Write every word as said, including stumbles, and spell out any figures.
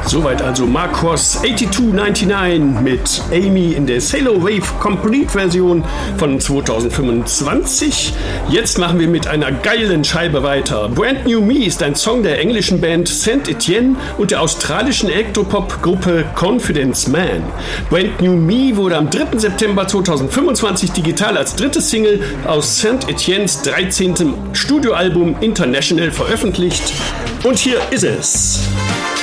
Soweit also Marcos zweiundachtzig neunundneunzig mit Amy in der Sailor Wave Complete Version von zweitausendfünfundzwanzig. Jetzt machen wir mit einer geilen Scheibe weiter. Brand New Me ist ein Song der englischen Band Saint Etienne und der australischen Elektropop-Gruppe Confidence Man. Brand New Me wurde am dritten September zweitausendfünfundzwanzig digital als dritte Single aus Saint Etiennes dreizehnten Studioalbum International veröffentlicht. Und hier ist es.